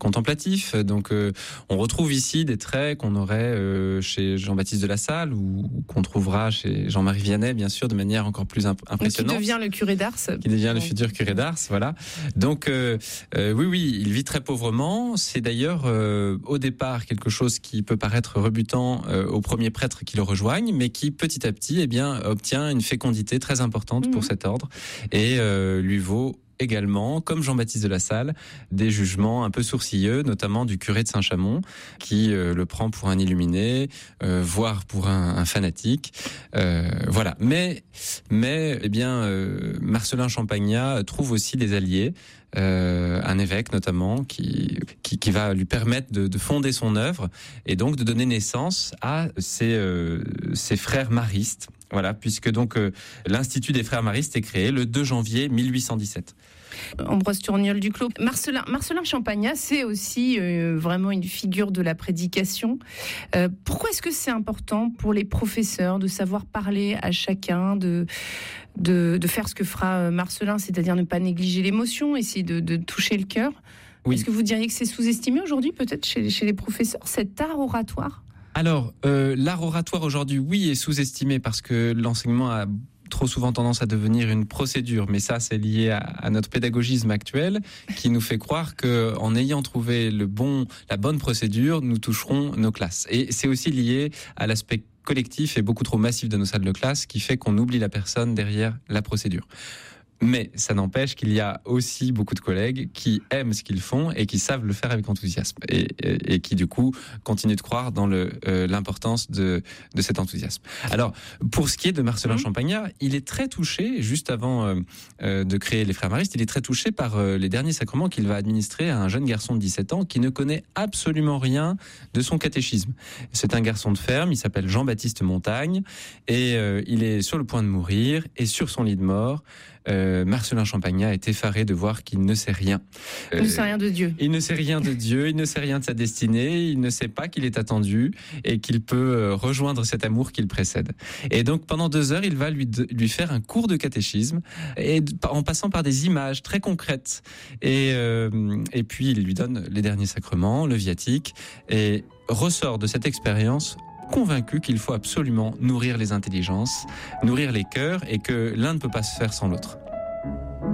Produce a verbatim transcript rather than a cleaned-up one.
contemplatif. Donc, euh, on retrouve ici des traits qu'on aurait euh, chez Jean-Baptiste de La Salle ou, ou qu'on trouvera chez Jean-Marie Vianney, bien sûr, de manière encore plus imp- impressionnante. Qui devient le curé d'Ars. Qui devient le futur curé d'Ars, voilà. Donc, euh, euh, oui, oui, il vit très pauvrement. C'est d'ailleurs, euh, au départ, quelque chose qui peut paraître rebutant euh, aux premiers prêtres qui le rejoignent, mais qui, petit à petit, eh bien, obtient une fécondité très importante mmh. pour cet ordre et euh, lui vaut également, comme Jean-Baptiste de La Salle, des jugements un peu sourcilleux, notamment du curé de Saint-Chamond, qui euh, le prend pour un illuminé, euh, voire pour un, un fanatique. Euh, voilà. Mais, mais, eh bien, euh, Marcellin Champagnat trouve aussi des alliés. Euh, un évêque notamment qui, qui qui va lui permettre de, de fonder son œuvre et donc de donner naissance à ses euh, ses frères maristes. Voilà, puisque donc euh, l'Institut des frères maristes est créé le deux janvier mille huit cent dix-sept. Ambroise Tourniol du Clos. Marcellin, Marcellin Champagnat, c'est aussi euh, vraiment une figure de la prédication. Euh, pourquoi est-ce que c'est important pour les professeurs de savoir parler à chacun, de, de, de faire ce que fera Marcellin, c'est-à-dire ne pas négliger l'émotion, essayer de, de toucher le cœur? Oui. Est-ce que vous diriez que c'est sous-estimé aujourd'hui, peut-être, chez, chez les professeurs, cet art oratoire? Alors, euh, l'art oratoire aujourd'hui, oui, est sous-estimé parce que l'enseignement a trop souvent tendance à devenir une procédure, mais ça c'est lié à, à notre pédagogisme actuel qui nous fait croire que en ayant trouvé le bon, la bonne procédure, nous toucherons nos classes. Et c'est aussi lié à l'aspect collectif et beaucoup trop massif de nos salles de classe qui fait qu'on oublie la personne derrière la procédure. Mais ça n'empêche qu'il y a aussi beaucoup de collègues qui aiment ce qu'ils font et qui savent le faire avec enthousiasme et, et, et qui du coup continuent de croire dans le, euh, l'importance de, de cet enthousiasme. Alors pour ce qui est de Marcellin mmh. Champagnat, il est très touché, juste avant euh, euh, de créer les Frères Maristes, il est très touché par euh, les derniers sacrements qu'il va administrer à un jeune garçon de dix-sept ans qui ne connaît absolument rien de son catéchisme. C'est un garçon de ferme, il s'appelle Jean-Baptiste Montagne et euh, il est sur le point de mourir et sur son lit de mort, Euh, Marcellin Champagnat est effaré de voir qu'il ne sait rien. Il euh, ne sait rien de Dieu. Il ne sait rien de Dieu, il ne sait rien de sa destinée, il ne sait pas qu'il est attendu et qu'il peut rejoindre cet amour qui le précède. Et donc pendant deux heures, il va lui, lui faire un cours de catéchisme et en passant par des images très concrètes. Et, euh, et puis il lui donne les derniers sacrements, le viatique, et ressort de cette expérience convaincu qu'il faut absolument nourrir les intelligences, nourrir les cœurs et que l'un ne peut pas se faire sans l'autre.